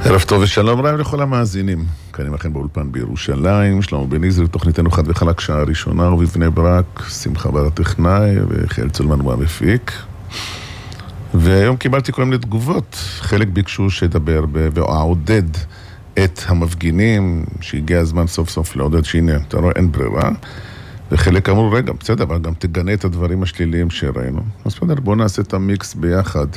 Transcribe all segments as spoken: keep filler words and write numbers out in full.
ערב טוב ושלום רב לכל המאזינים. כאן עמכם באולפן בירושלים, שלמה בניזרי, תוכניתנו חד וחלק שעה ראשונה, ובבני ברק, שמחה בר הטכנאי וחיאל צולמן הוא המפיק. והיום קיבלתי כל מיני תגובות. חלק ביקשו שדבר ועודד את המפגינים, שהגיע הזמן סוף סוף לעודד, שהנה, אתה רואה, אין ברירה. וחלק אמרו, רגע, בסדר, אבל גם תגנה את הדברים השליליים שראינו. אז בואו נעשה את המיקס ביחד.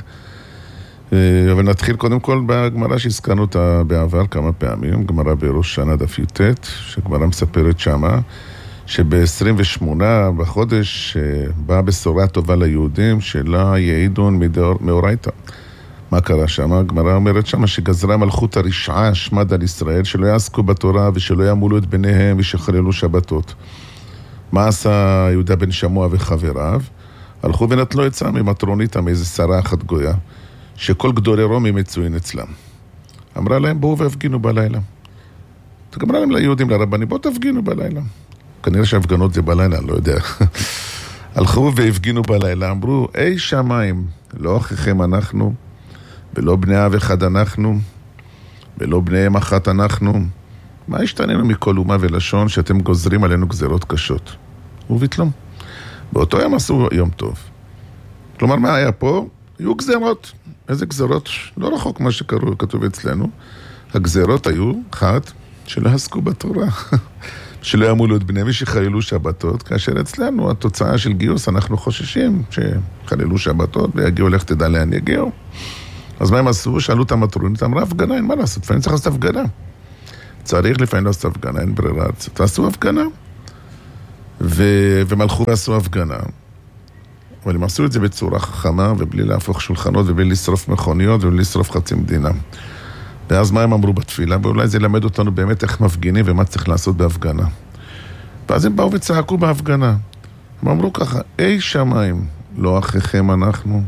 אבל נתחיל קודם כל בגמרא שהזכרנו אותה בעבר כמה פעמים, גמרא בראש שנה דף י"ט, שגמרא מספרת שמה, שב-עשרים ושמונה בחודש באה בשורה טובה ליהודים שלה יעידון מאורייתא. מה קרה שמה? הגמרא אומרת שמה שגזרה מלכות הרשעה שמד על ישראל, שלא יעסקו בתורה ושלא ימולו את בניהם ושחרלו שבתות. מה עשה יהודה בן שמוע וחבריו? הלכו ונטלו עצה ממטרוניתא, מאיזה שרה אחת גויה, שכל גדולי רומי מצוין אצלם. אמרה להם, בואו והפגינו בלילה. אמרה להם ליהודים, לרבנים, בואו תפגינו בלילה. כנראה שהפגנות זה בלילה, אני לא יודע. הלכו והפגינו בלילה, אמרו, אי שמיים, לא אחיכם אנחנו, ולא בני אב אחד אנחנו, ולא בני אם אחת אנחנו. מה השתננו מכל אומה ולשון שאתם גוזרים עלינו גזרות קשות? וביטלום. באותו יום עשו יום טוב. כלומר, מה היה פה? היו גזרות. איזה גזרות? לא רחוק מה שקראו, כתוב אצלנו. הגזרות היו, אחד, שלא עסקו בתורה. שלא ימולו את בני ושחללו שבתות, כאשר אצלנו התוצאה של גיוס, אנחנו חוששים שחללו שבתות ויגיעו, לך תדע לאן יגיעו. אז מה הם עשו? שאלו את המטרונית, אמרה, הפגנה, אין מה לעשות, לפעמים צריך לעשות הפגנה. צריך לפעמים לעשות הפגנה, אין ברירה. תעשו הפגנה. ו... ומלכו ועשו הפגנה. אבל הם עשו את זה בצורה חכמה, ובלי להפוך שולחנות, ובלי לשרוף מכוניות, ובלי לשרוף חצי מדינה. ואז מה הם אמרו בתפילה? ואולי זה ילמד אותנו באמת איך מפגינים, ומה צריך לעשות בהפגנה. ואז הם באו וצעקו בהפגנה. הם אמרו ככה, אי שמיים, לא אחיכם אנחנו,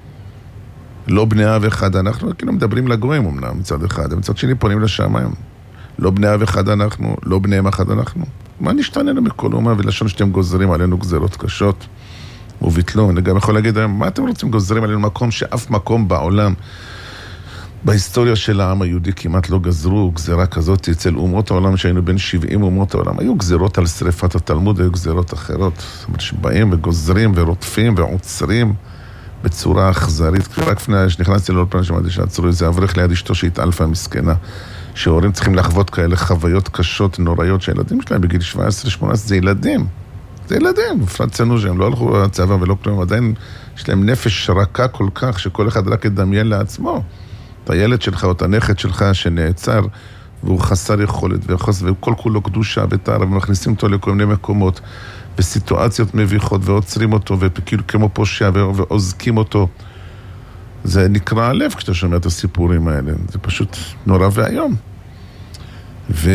לא בני אב אחד אנחנו, כאילו מדברים לגויים אמנם מצד אחד, מצד שני פונים לשמיים. לא בני אב אחד אנחנו, לא בני אם אחד אנחנו. מה נשתננו מכל אומה ולשון שאתם גוזרים עלינו גזרות קשות? וביטלו, אני גם יכול להגיד, מה אתם רוצים גוזרים עלינו מקום שאף מקום בעולם, בהיסטוריה של העם היהודי כמעט לא גזרו גזרה כזאת אצל אומות העולם, שהיינו בין שבעים אומות העולם. היו גזרות על שריפת התלמוד, היו גזרות אחרות. זאת אומרת שבאים וגוזרים ורודפים ועוצרים בצורה אכזרית. רק לפני שנכנסתי לאולפן שמעתי שעצרו איזה אברך ליד אשתו שהתעלפה מסכנה, שההורים צריכים לחוות כאלה חוויות קשות, נוראיות, שהילדים שלהם בגיל שבע עשרה שמונה עשרה זה ילדים. זה ילדים, בפרט צנו שהם לא הלכו לצבא ולא כלום, עדיין יש להם נפש רכה כל כך שכל אחד רק ידמיין לעצמו. את הילד שלך או את הנכד שלך שנעצר והוא חסר יכולת וכל כולו קדושה וטהרה ומכניסים אותו לכל מיני מקומות בסיטואציות מביכות ועוצרים אותו וכאילו כמו פושע ועוזקים אותו. זה נקרא הלב כשאתה שומע את הסיפורים האלה, זה פשוט נורא והיום. ו...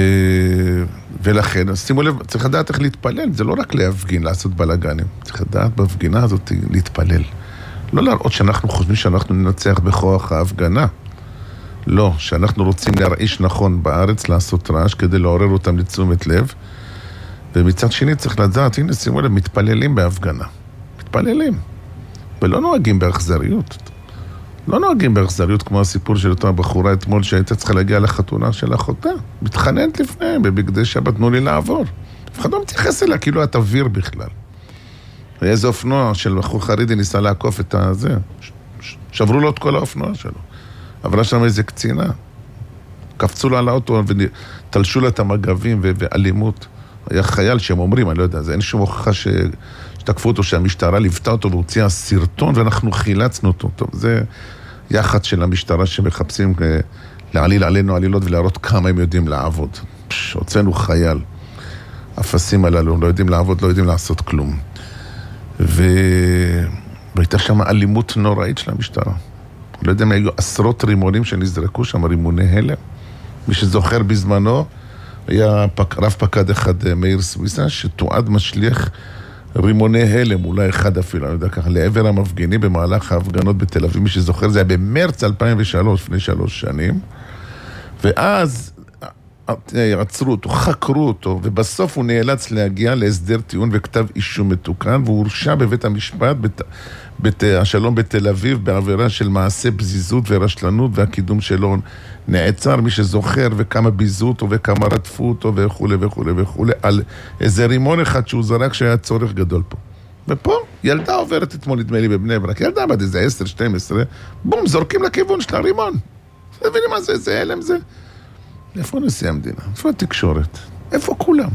ולכן, שימו לב, צריך לדעת איך להתפלל, זה לא רק להפגין, לעשות בלגנים, צריך לדעת בהפגינה הזאת להתפלל. לא להראות שאנחנו חושבים שאנחנו ננצח בכוח ההפגנה. לא, שאנחנו רוצים להרעיש נכון בארץ, לעשות רעש כדי לעורר אותם לתשומת לב. ומצד שני צריך לדעת, הנה שימו לב, מתפללים בהפגנה. מתפללים. ולא נוהגים באכזריות. לא נוהגים באכזריות כמו הסיפור של אותה בחורה אתמול שהייתה צריכה להגיע לחתונה של אחותה. מתחננת לפניהם בבגדי שבת, תנו לי לעבור. אף אחד לא מתייחס אליה, כאילו את אוויר בכלל. היה איזה אופנוע של בחור חרדי ניסה לעקוף את הזה. שברו לו את כל האופנוע שלו. עברה שם איזה קצינה. קפצו לו על האוטו ותלשו לה את המגבים ואלימות. היה חייל שהם אומרים, אני לא יודע, זה אין שום הוכחה ש... שתקפו אותו, שהמשטרה ליוותה אותו והוציאה סרטון ואנחנו חילצנו אותו. טוב, זה יחד של המשטרה שמחפשים להעליל עלינו עלילות ולהראות כמה הם יודעים לעבוד. הוצאנו חייל. אפסים הללו לא יודעים לעבוד, לא יודעים לעשות כלום. ו... והייתה שם אלימות נוראית של המשטרה. לא יודע אם היו עשרות רימונים שנזרקו שם, רימוני הלם. מי שזוכר בזמנו, היה פק... רב פקד אחד, מאיר סוויסה, שתועד משליח רימוני הלם, אולי אחד אפילו, אני יודע ככה, לעבר המפגינים במהלך ההפגנות בתל אביב. מי שזוכר, זה היה במרץ אלפיים ושלוש, לפני שלוש שנים. ואז עצרו אותו, חקרו אותו, ובסוף הוא נאלץ להגיע להסדר טיעון וכתב אישום מתוקן, והוא הורשע בבית המשפט, בת... בת... השלום בתל אביב, בעבירה של מעשה בזיזות ורשלנות, והקידום שלו נעצר, מי שזוכר, וכמה ביזו אותו, וכמה רדפו אותו, וכו' וכו' וכו', על איזה רימון אחד שהוא זרק שהיה צורך גדול פה. ופה ילדה עוברת אתמול, נדמה לי, בבני ברק, ילדה בת איזה עשר שתים עשרה, בום, זורקים לכיוון של הרימון. מבינים מה זה, זה הלם זה? איפה נשיא המדינה? איפה התקשורת? איפה כולם?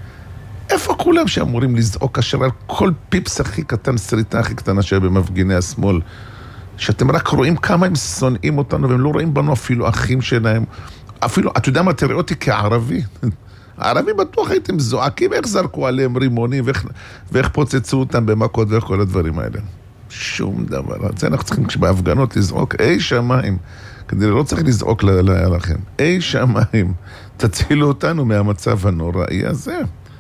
איפה כולם שאמורים לזעוק אשר על כל פיפס הכי קטן, שריטה הכי קטנה שהיה במפגיני השמאל, שאתם רק רואים כמה הם שונאים אותנו, והם לא רואים בנו אפילו אחים שלהם. אפילו, אתה יודע מה, תראה אותי כערבי. הערבי בטוח הייתם זועקים, איך זרקו עליהם רימונים, ואיך, ואיך פוצצו אותם במכות ואיך כל הדברים האלה. שום דבר. זה אנחנו צריכים בהפגנות לזעוק, אי שמיים. כדי לא צריך לזעוק לכם. אי שמיים, תצילו אותנו מהמצב הנוראי הזה.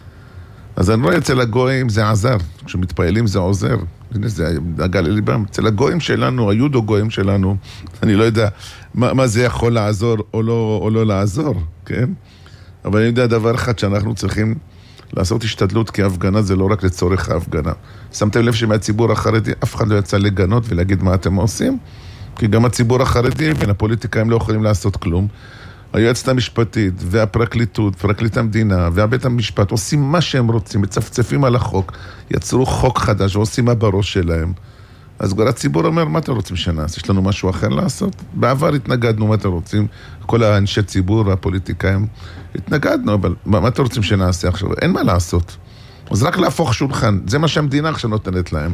אז אני רואה אצל הגויים זה עזר, כשמתפעלים זה עוזר. הנה זה דאגה לליבם. אצל הגויים שלנו, היודו גויים שלנו, אני לא יודע מה, מה זה יכול לעזור או לא, או לא לעזור, כן? אבל אני יודע דבר אחד שאנחנו צריכים לעשות השתדלות, כי ההפגנה זה לא רק לצורך ההפגנה. שמתם לב שמהציבור החרדי אף אחד לא יצא לגנות ולהגיד מה אתם עושים? כי גם הציבור החרדי והפוליטיקאים לא יכולים לעשות כלום. היועצת המשפטית והפרקליטות, פרקליט המדינה והבית המשפט עושים מה שהם רוצים, מצפצפים על החוק, יצרו חוק חדש ועושים מה בראש שלהם. אז כבר הציבור אומר, מה אתם רוצים שנעשה? יש לנו משהו אחר לעשות? בעבר התנגדנו, מה אתם רוצים? כל האנשי ציבור והפוליטיקאים התנגדנו, אבל מה, מה אתם רוצים שנעשה עכשיו? אין מה לעשות. אז רק להפוך שולחן, זה מה שהמדינה עכשיו נותנת להם.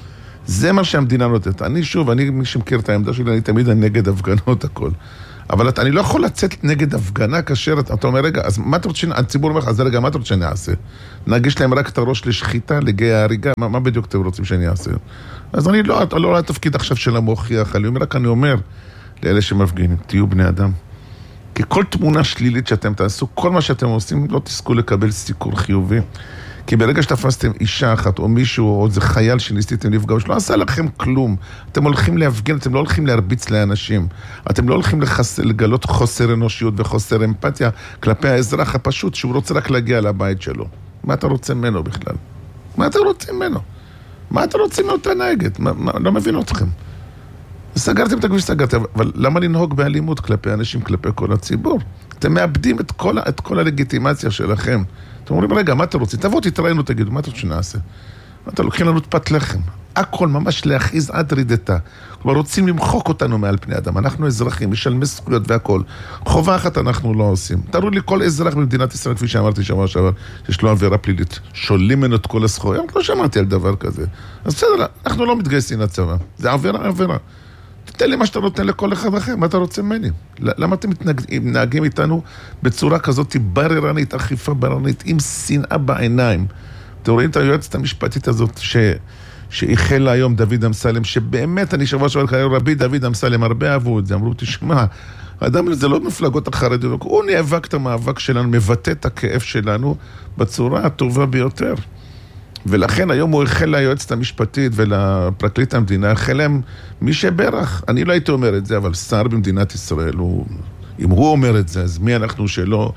זה מה שהמדינה נותנת. אני שוב, אני מי שמכיר את העמדה שלי, אני תמיד נגד הפגנות הכל. אבל אני לא יכול לצאת נגד הפגנה כאשר אתה אומר, רגע, אז מה אתה רוצה, הציבור אומר לך, אז רגע, מה אתה רוצה שאני אעשה? נגיש להם רק את הראש לשחיטה, לגיא ההריגה, מה, מה בדיוק אתם רוצים שאני אעשה? אז אני לא, לא רואה תפקיד עכשיו של המוכיח, אני אומר, רק אני אומר לאלה שמפגינים, תהיו בני אדם. כי כל תמונה שלילית שאתם תעשו, כל מה שאתם עושים, לא תזכו לקבל סיקור חיובי. כי ברגע שתפסתם אישה אחת או מישהו או איזה חייל שניסיתם לפגוש, לא עשה לכם כלום. אתם הולכים להפגין, אתם לא הולכים להרביץ לאנשים. אתם לא הולכים לחס... לגלות חוסר אנושיות וחוסר אמפתיה כלפי האזרח הפשוט שהוא רוצה רק להגיע לבית שלו. מה אתה רוצה ממנו בכלל? מה אתה רוצה ממנו? מה אתה רוצה מאותה נהגת? מה, מה, לא מבין אתכם. סגרתם את הכביש, סגרתם, אבל למה לנהוג באלימות כלפי אנשים, כלפי כל הציבור? אתם מאבדים את כל, את כל הלגיטימציה שלכם. אתם אומרים, רגע, מה אתם רוצים? תבואו, תתראינו, תגידו, מה אתם שנעשה? אתם לוקחים לנו את פת לחם. הכל ממש להכיז עד רידתה. כבר רוצים למחוק אותנו מעל פני אדם. אנחנו אזרחים, משלמי זכויות והכל. חובה אחת אנחנו לא עושים. תראו לי כל אזרח במדינת ישראל, כפי שאמרתי שבוע שעבר, שיש לו עבירה פלילית. שולים ממנו את כל הזכויות. לא שמעתי על דבר כזה. אז בסדר, אנחנו לא מתגייסים לצבא. זה עבירה, עבירה. תתן לי מה שאתה נותן לכל אחד אחר, מה אתה רוצה ממני? למה אתם מתנהגים איתנו בצורה כזאת בררנית, אכיפה בררנית, עם שנאה בעיניים? אתם רואים את היועצת המשפטית הזאת ש... שהחלה היום דוד אמסלם, שבאמת אני שבוע שבוע כאלה, רבי דוד אמסלם, הרבה אהבו את זה, אמרו, תשמע, האדם זה לא מפלגות החרדיות, הוא נאבק את המאבק שלנו, מבטא את הכאב שלנו בצורה הטובה ביותר. ולכן היום הוא החל ליועצת המשפטית ולפרקליט המדינה, החל להם מי שברך. אני לא הייתי אומר את זה, אבל שר במדינת ישראל, הוא, אם הוא אומר את זה, אז מי אנחנו שלא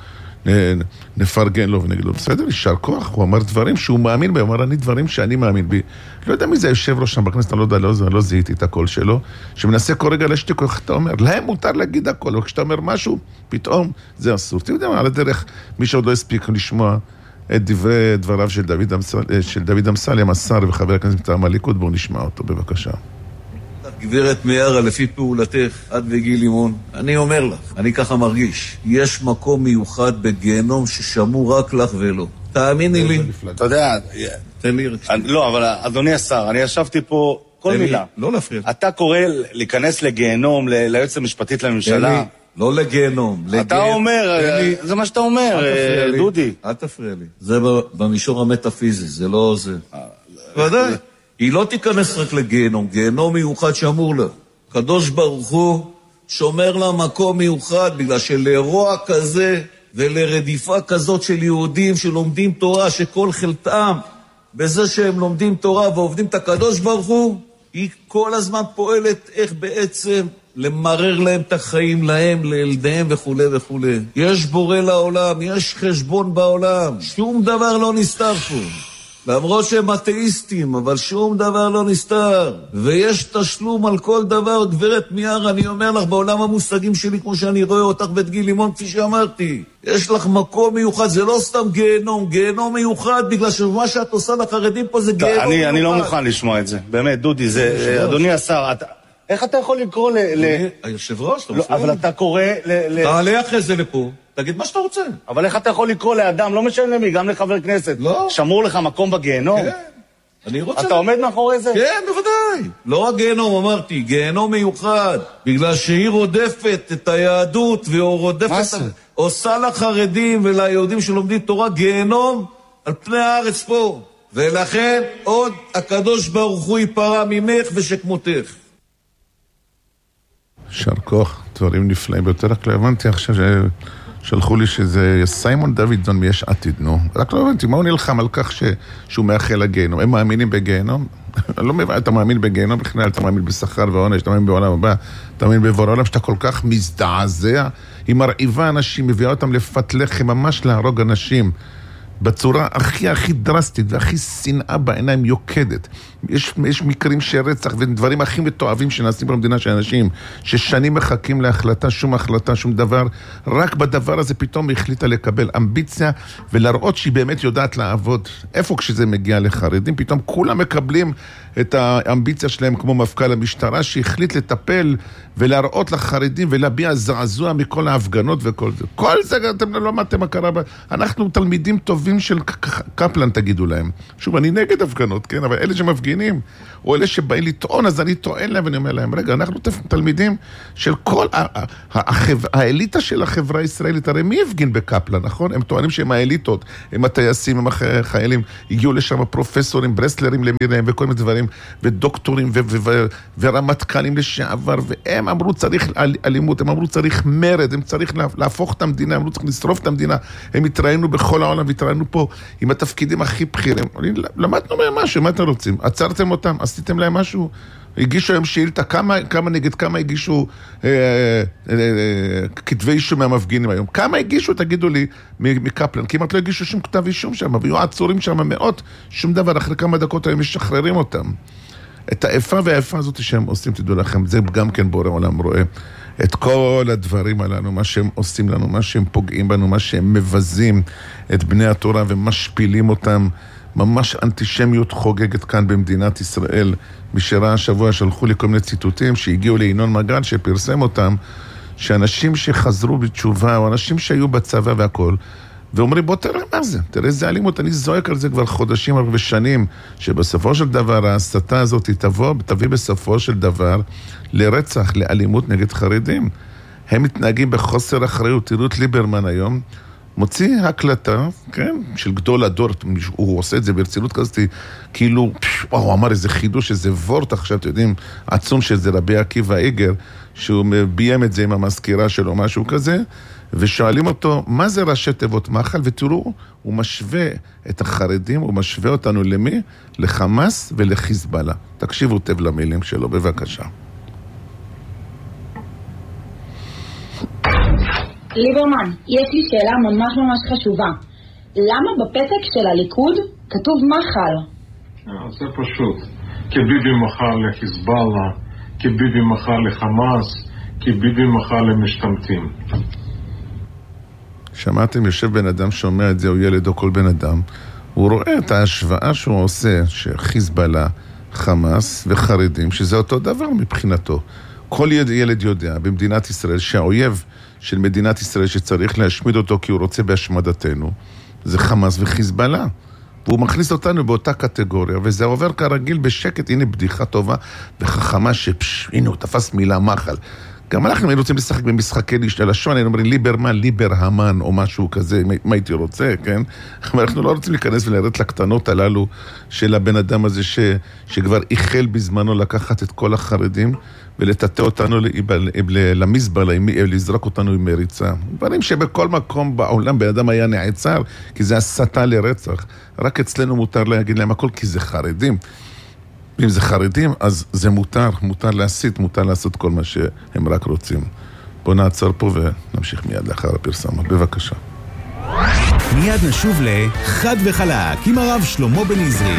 נפרגן לו ונגיד לו, בסדר, יישר כוח, הוא אמר דברים שהוא מאמין בי, הוא אמר אני דברים שאני מאמין בי. לא יודע מי זה יושב ראש שם בכנסת, אני לא יודע, לא, לא זיהיתי את הקול שלו, שמנסה כל רגע להשתיק, איך אתה אומר, להם מותר להגיד הכל, אבל כשאתה אומר משהו, פתאום זה אסור. אתה יודע מה, על הדרך, מי שעוד לא הספיק לשמוע את דברי דבריו של דוד אמסלם, של דוד אמסלם, השר וחבר הכנסת מטעם הליכוד, בואו נשמע אותו, בבקשה. גברת מיארה, לפי פעולתך, את וגיל לימון, אני אומר לך, אני ככה מרגיש, יש מקום מיוחד בגיהנום ששמור רק לך ולא. תאמיני לי. אתה יודע, תן לי רק... לא, אבל אדוני השר, אני ישבתי פה כל מילה. לא להפריע. אתה קורא להיכנס לגיהנום, ליועצת המשפטית לממשלה. לא לגיהנום. אתה אומר, זה מה שאתה אומר, דודי. אל תפריע לי. זה במישור המטאפיזי, זה לא זה. ודאי. היא לא תיכנס רק לגיהנום, גיהנום מיוחד שאמור לה. קדוש ברוך הוא שומר לה מקום מיוחד, בגלל שלרוע כזה ולרדיפה כזאת של יהודים שלומדים תורה, שכל חלטם בזה שהם לומדים תורה ועובדים את הקדוש ברוך הוא, היא כל הזמן פועלת איך בעצם למרר להם את החיים, להם, לילדיהם וכו' וכו'. יש בורא לעולם, יש חשבון בעולם. שום דבר לא נסתר פה. למרות שהם אתאיסטים, אבל שום דבר לא נסתר. ויש תשלום על כל דבר, גברת מיארה, אני אומר לך, בעולם המושגים שלי, כמו שאני רואה אותך בית גיל לימון, כפי שאמרתי, יש לך מקום מיוחד, זה לא סתם גיהנום, גיהנום מיוחד, בגלל שמה שאת עושה לחרדים פה זה גיהנום אני, מיוחד. אני לא מוכן לשמוע את זה, באמת, דודי, זה, אדוני השר, אתה, איך אתה יכול לקרוא ל... ל... היושב ראש, לא, אבל אתה קורא ל... תעלה אחרי זה לפה. תגיד מה שאתה רוצה. אבל איך אתה יכול לקרוא לאדם, לא משנה למי, גם לחבר כנסת, לא. שמור לך מקום בגיהנום? כן, אני רוצה... אתה עומד מאחורי זה? כן, בוודאי. לא רק גיהנום, אמרתי, גיהנום מיוחד, בגלל שהיא רודפת את היהדות, והיא רודפת... עושה לחרדים וליהודים שלומדים תורה גיהנום על פני הארץ פה. ולכן עוד הקדוש ברוך הוא ייפרע ממך ושכמותך. שר כוח, דברים נפלאים ביותר, רק לא הבנתי עכשיו ששלחו לי שזה סיימון דוידזון מיש עתיד, נו. רק לא הבנתי, מה הוא נלחם על כך ש... שהוא מאחל לגיהנום? הם מאמינים בגיהנום? אני לא מבין, אתה מאמין בגיהנום בכלל, אתה מאמין בשכר ועונש, אתה מאמין בעולם הבא, אתה מאמין בעבור העולם שאתה כל כך מזדעזע, היא מרעיבה אנשים, מביאה אותם לפת לחם, ממש להרוג אנשים. בצורה הכי הכי דרסטית והכי שנאה בעיניים יוקדת. יש, יש מקרים של רצח ודברים הכי מתועבים שנעשים במדינה של אנשים ששנים מחכים להחלטה, שום החלטה, שום דבר. רק בדבר הזה פתאום החליטה לקבל אמביציה ולהראות שהיא באמת יודעת לעבוד. איפה כשזה מגיע לחרדים? פתאום כולם מקבלים את האמביציה שלהם כמו מפכ"ל המשטרה שהחליט לטפל ולהראות לחרדים ולהביע זעזוע מכל ההפגנות וכל זה. כל זה, אתם לא למדתם מה קרה. אנחנו תלמידים טובים של קפלן, תגידו להם. שוב, אני נגד הפגנות, כן? אבל אלה שמפגינים, או אלה שבאים לטעון, אז אני טוען להם ואני אומר להם, רגע, אנחנו תלמידים של כל האליטה של החברה הישראלית. הרי מי הפגין בקפלן, נכון? הם טוענים שהם האליטות, הם הטייסים, הם החיילים, הגיעו לשם פרופסורים, ברסלרים למיניהם וכל מיני דברים, ודוקטורים ורמטכ"לים לשעבר, והם אמרו צריך אלימות, הם אמרו צריך מרד, הם צריך להפוך את המדינה, הם אמרו צריך לשרוף את המדינה, הם התראינו בכל העולם, התראינו פה עם התפקידים הכי בכירים. למדנו מהם משהו, מה אתם רוצים? עצרתם אותם, עשיתם להם משהו? הגישו היום שאילתה, כמה, כמה נגד כמה הגישו אה, אה, אה, כתבי אישום מהמפגינים היום? כמה הגישו, תגידו לי, מקפלן? כמעט לא הגישו שום כתב אישום שם, והיו עצורים שם מאות, שום דבר, אחרי כמה דקות היום משחררים אותם. את האיפה והאיפה הזאת שהם עושים, תדעו לכם, זה גם כן בורא עולם רואה. את כל הדברים הללו, מה שהם עושים לנו, מה שהם פוגעים בנו, מה שהם מבזים את בני התורה ומשפילים אותם, ממש אנטישמיות חוגגת כאן במדינת ישראל. מי שראה השבוע שלחו לי כל מיני ציטוטים שהגיעו לינון מגל שפרסם אותם, שאנשים שחזרו בתשובה או אנשים שהיו בצבא והכל, ואומרים בוא תראה מה זה, תראה איזה אלימות, אני זועק על זה כבר חודשים ושנים, שבסופו של דבר ההסתה הזאת תבוא, תביא בסופו של דבר לרצח, לאלימות נגד חרדים. הם מתנהגים בחוסר אחריות. תראו את ליברמן היום, מוציא הקלטה, כן, של גדול הדור, הוא עושה את זה ברצינות כזאת, כאילו, פש, הוא אמר איזה חידוש, איזה וורט עכשיו, אתם יודעים, עצום שזה רבי עקיבא איגר, שהוא ביים את זה עם המזכירה שלו, משהו כזה, ושואלים אותו, מה זה ראשי תיבות מחל? ותראו, הוא משווה את החרדים, הוא משווה אותנו למי? לחמאס ולחיזבאללה. תקשיבו טוב למילים שלו, בבקשה. ליברמן, יש לי שאלה ממש ממש חשובה. למה בפתק של הליכוד כתוב מחל? זה פשוט. כי ביבי מחל לחיזבאללה, כי ביבי מחל לחמאס, כי ביבי מחל למשתמטים. שמעתם, יושב בן אדם שומע את זה, או ילד או כל בן אדם, הוא רואה את ההשוואה שהוא עושה, שחיזבאללה, חמאס וחרדים, שזה אותו דבר מבחינתו. כל ילד יודע במדינת ישראל שהאויב של מדינת ישראל שצריך להשמיד אותו כי הוא רוצה בהשמדתנו, זה חמאס וחיזבאללה. והוא מכניס אותנו באותה קטגוריה, וזה עובר כרגיל בשקט. הנה בדיחה טובה וחכמה שפש, הנה הוא תפס מילה מחל. גם אנחנו היינו רוצים לשחק במשחקי לשון, היינו אומרים ליברמן, ליברהמן או משהו כזה, מה הייתי רוצה, כן? אבל אנחנו לא רוצים להיכנס ולראות לקטנות הללו של הבן אדם הזה ש, שכבר איחל בזמנו לקחת את כל החרדים ולטטא אותנו למזבלה, לזרוק אותנו עם מריצה. דברים שבכל מקום בעולם בן אדם היה נעצר, כי זה הסתה לרצח. רק אצלנו מותר להגיד להם הכל כי זה חרדים. ואם זה חרדים, אז זה מותר, מותר להסית, מותר לעשות כל מה שהם רק רוצים. בואו נעצור פה ונמשיך מיד לאחר הפרסומת. בבקשה. מיד נשוב לחד וחלק עם הרב שלמה בן עזרי.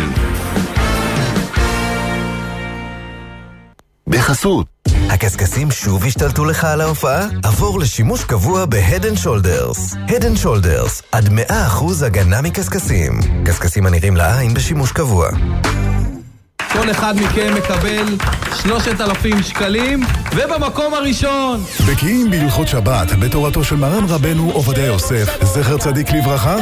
בחסות. הקסקסים שוב השתלטו לך על ההופעה? עבור לשימוש קבוע ב-Head and Shoulders. Head and Shoulders, עד מאה אחוז הגנה מקסקסים. קסקסים הנראים לעין בשימוש קבוע. כל אחד מכם מקבל שלושת אלפים שקלים, ובמקום הראשון. בקיאים בהלכות שבת, בתורתו של מרן רבנו עובדיה יוסף, זכר צדיק לברכה.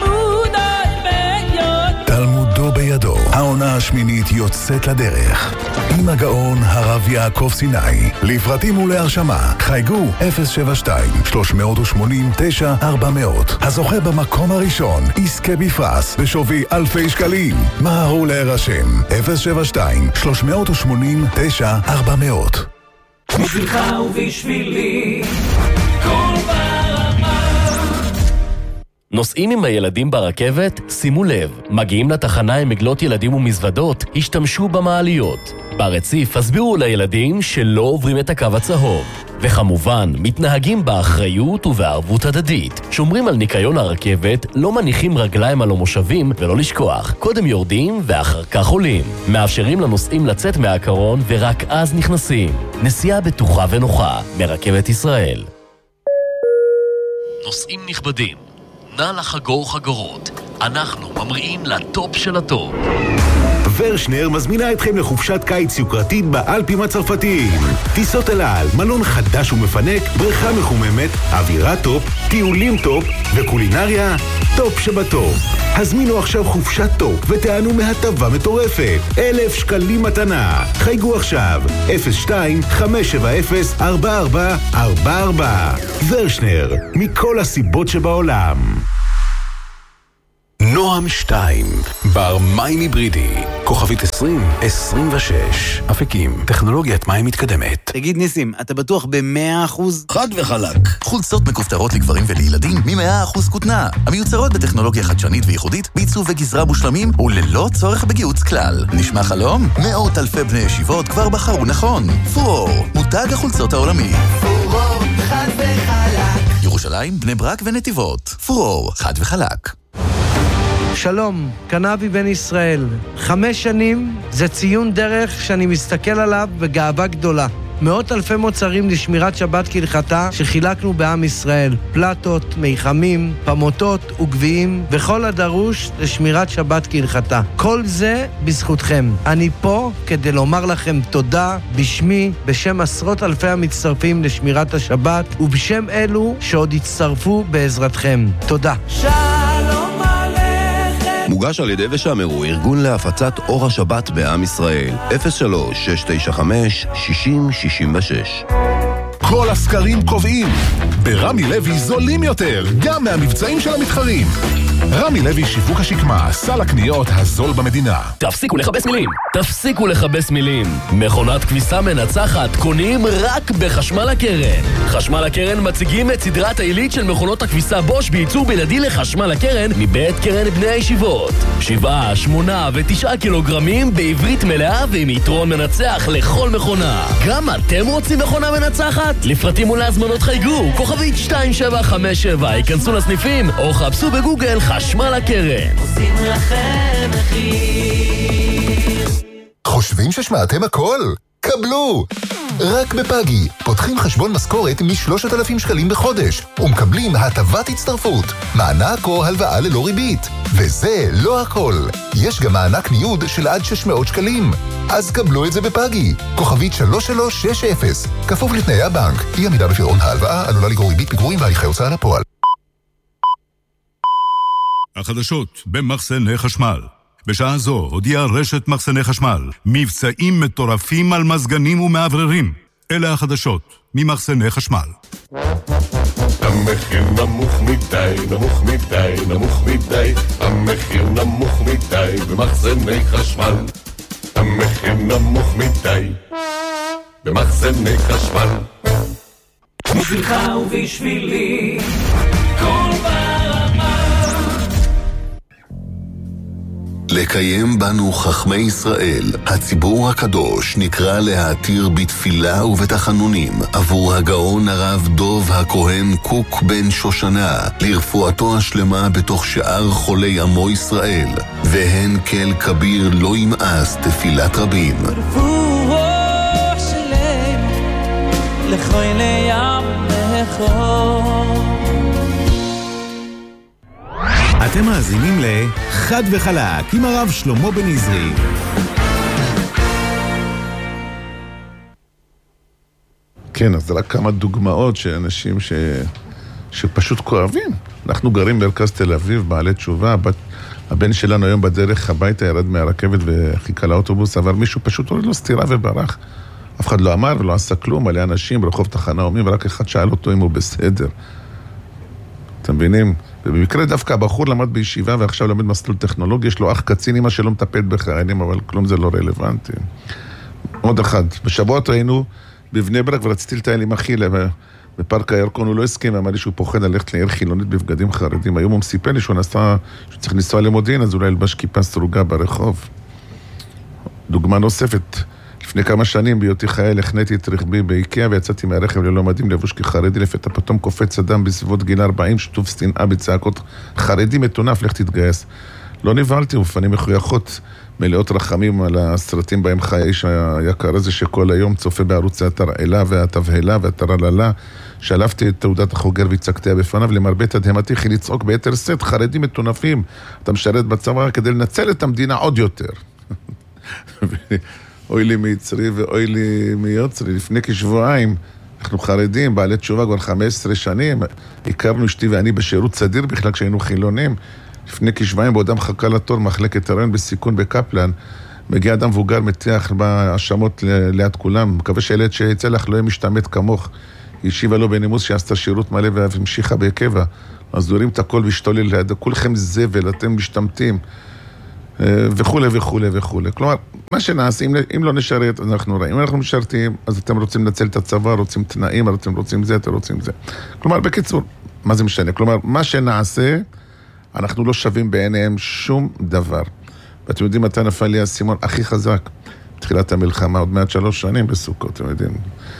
תלמודו בידו. העונה השמינית יוצאת לדרך. עם הגאון הרב יעקב סיני. לפרטים ולהרשמה, חייגו אפס שבע שתיים שלוש שמונים תשע ארבע מאות. הזוכה במקום הראשון יזכה בפרס בשווי אלפי שקלים. מהרו להירשם, אפס שבע שתיים שלוש שמונים תשע ארבע מאות. בשבילך ובשבילי כל ברמה. נוסעים עם הילדים ברכבת? שימו לב, מגיעים לתחנה עם מגלות ילדים ומזוודות, השתמשו במעליות. ברציף הסבירו לילדים שלא עוברים את הקו הצהוב. וכמובן, מתנהגים באחריות ובערבות הדדית. שומרים על ניקיון הרכבת, לא מניחים רגליים על המושבים ולא לשכוח. קודם יורדים ואחר כך עולים. מאפשרים לנוסעים לצאת מהקרון ורק אז נכנסים. נסיעה בטוחה ונוחה מרכבת ישראל. נוסעים נכבדים, נא לחגור חגורות. אנחנו ממריאים לטופ של הטופ. ורשנר מזמינה אתכם לחופשת קיץ יוקרתית באלפים הצרפתיים. טיסות אל על, מלון חדש ומפנק, בריכה מחוממת, אווירה טופ, טיולים טופ וקולינריה טופ שבטופ. הזמינו עכשיו חופשת טופ ותענו מהטבה מטורפת. אלף שקלים מתנה. חייגו עכשיו אפס שתיים חמש שבע אפס ארבע ארבע ארבע ארבע. ורשנר, מכל הסיבות שבעולם. נועם שתיים, בר מים היברידי, כוכבית עשרים עשרים ושש, אפיקים, טכנולוגיית מים מתקדמת. תגיד ניסים, אתה בטוח ב-מאה אחוז? חד וחלק. חולצות מכופתרות לגברים ולילדים מ-מאה אחוז כותנה, המיוצרות בטכנולוגיה חדשנית וייחודית, בעיצוב וגזרה מושלמים וללא צורך בגיוץ כלל. נשמע חלום? מאות אלפי בני ישיבות כבר בחרו נכון. פורור, מותג החולצות העולמי. פורור, חד וחלק. ירושלים, בני ברק ונתיבות. פורור, חד וחלק. שלום, קנאבי בן ישראל. חמש שנים זה ציון דרך שאני מסתכל עליו בגאווה גדולה. מאות אלפי מוצרים לשמירת שבת כהלכתה שחילקנו בעם ישראל. פלטות, מיחמים, פמוטות וגביעים וכל הדרוש לשמירת שבת כהלכתה. כל זה בזכותכם. אני פה כדי לומר לכם תודה בשמי, בשם עשרות אלפי המצטרפים לשמירת השבת ובשם אלו שעוד יצטרפו בעזרתכם. תודה. שלום מוגש על ידי ושמרו, ארגון להפצת אור השבת בעם ישראל. אפס שלוש שש תשע חמש שישים שישים ושש. כל הסקרים קובעים, ברמי לוי זולים יותר, גם מהמבצעים של המתחרים. רמי לוי שיווק השקמה, סל הקניות הזול במדינה. תפסיקו לחבס מילים, תפסיקו לחבס מילים. מכונת כביסה מנצחת קונים רק בחשמל הקרן. חשמל הקרן מציגים את סדרת העילית של מכונות הכביסה בוש בייצור בלעדי לחשמל הקרן מבית קרן בני הישיבות. שבעה, שמונה ותשעה קילוגרמים בעברית מלאה ועם יתרון מנצח לכל מכונה. גם אתם רוצים מכונה מנצחת? לפרטים ולהזמנות חייגו, כוכבית שתיים שבע חמש שבע, ייכנסו לסניפים או חפשו בגוגל חשמל הקרן. עושים לכם מחיר. חושבים ששמעתם הכל? קבלו! רק בפאגי, פותחים חשבון משכורת מ-שלושת אלפים שקלים בחודש, ומקבלים הטבת הצטרפות, מענק או הלוואה ללא ריבית. וזה לא הכל. יש גם מענק ניוד של עד שש מאות שקלים. אז קבלו את זה בפאגי. כוכבית שלוש שלוש שש אפס. כפוף לתנאי הבנק. אי עמידה בפירעון ההלוואה עלולה לגרור ריבית פיגורים והליכי הוצאה לפועל. החדשות במחסני חשמל. בשעה זו הודיעה רשת מחסני חשמל מבצעים מטורפים על מזגנים ומעבררים. אלה החדשות ממחסני חשמל. המחיר נמוך מדי, נמוך מדי, נמוך מדי. המחיר נמוך מדי במחסני חשמל. המחיר נמוך מדי במחסני חשמל. בשבילך ובשבילי כל ברמה. לקיים בנו חכמי ישראל, הציבור הקדוש נקרא להתיר בתפילה ובתחנונים עבור הגאון הרב דוב הכהן קוק בן שושנה, לרפואתו השלמה בתוך שאר חולי עמו ישראל, והן כל כביר לא ימאס תפילת רבים. רפואה שלם לחולי עמך. אתם מאזינים לחד וחלק עם הרב שלמה בן עזרי. כן, אז זה רק כמה דוגמאות של אנשים ש... שפשוט כואבים. אנחנו גרים במרכז תל אביב, בעלי תשובה, הבת... הבן שלנו היום בדרך הביתה ירד מהרכבת וחיכה לאוטובוס, אבל מישהו פשוט הוריד לו סתירה וברח. אף אחד לא אמר ולא עשה כלום, מלא אנשים ברחוב תחנה אומרים, ורק אחד שאל אותו אם הוא בסדר. אתם מבינים? ובמקרה דווקא הבחור למד בישיבה ועכשיו למד מסלול טכנולוגי, יש לו אח קצין, אמא שלא מטפל בחיילים, אבל כלום זה לא רלוונטי. עוד אחד, בשבועות ראינו בבני ברק ורציתי לטייל עם אחי בפארק הירקון, הוא לא הסכים, אמר לי שהוא פוחד ללכת לעיר חילונית בבגדים חרדים. היום הוא מסיפר לי שהוא נסע, שהוא צריך לנסוע למודיעין, אז אולי ילבש כיפה סרוגה ברחוב. דוגמה נוספת, לפני כמה שנים בהיותי חייל החניתי את רכבי באיקאה ויצאתי מהרכב ללא מדים לבוש כחרדי, לפתע פתאום קופץ אדם בסביבות גיל ארבעים, שטוף שנאה בצעקות, חרדי מטונף, לך תתגייס. לא נבהלתי, ופנים מחויכות מלאות רחמים על הסרטים בהם חי האיש היקר הזה שכל היום צופה בערוצי התרעלה והתבהלה והתרללה. שלפתי את תעודת החוגר והצקתיה בפניו, למרבה תדהמתי חי לצעוק ביתר סט, חרדים מטונפים, אתה משרת בצבא כדי לנצל את המדינה עוד יותר. אוי לי מיצרי ואוי לי מיוצרי. לפני כשבועיים, אנחנו חרדים, בעלי תשובה כבר חמש עשרה שנים, הכרנו אשתי ואני בשירות סדיר בכלל כשהיינו חילונים. לפני כשבועיים בעודם חכה לתור מחלקת הריון בסיכון בקפלן, מגיע אדם מבוגר מטיח בהאשמות ליד כולם, מקווה שהילד שיצא לך לא יהיה משתמט כמוך. היא השיבה לו בנימוס שעשתה שירות מלא והמשיכה בקבע. אז דורים את הכל והשתולל ליד, כולכם זבל, אתם משתמטים. וכו' וכו' וכו'. כלומר, מה שנעשה, אם, אם לא נשרת, אז אנחנו רואים. אם אנחנו משרתים, אז אתם רוצים לנצל את הצבא, רוצים תנאים, אתם רוצים זה, אתם רוצים זה. כלומר, בקיצור, מה זה משנה? כלומר, מה שנעשה, אנחנו לא שווים בעיניהם שום דבר. ואתם יודעים, מתי נפל לי הסימון הכי חזק? בתחילת המלחמה, עוד מעט שלוש שנים בסוכות, אתם יודעים.